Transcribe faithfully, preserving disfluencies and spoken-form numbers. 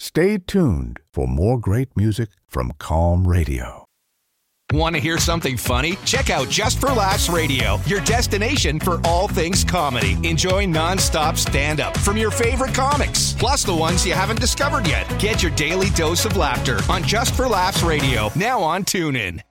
Stay tuned for more great music from Calm Radio. Want to hear something funny? Check out Just for Laughs Radio, your destination for all things comedy. Enjoy non-stop stand-up from your favorite comics, plus the ones you haven't discovered yet. Get your daily dose of laughter on Just for Laughs Radio, now on TuneIn.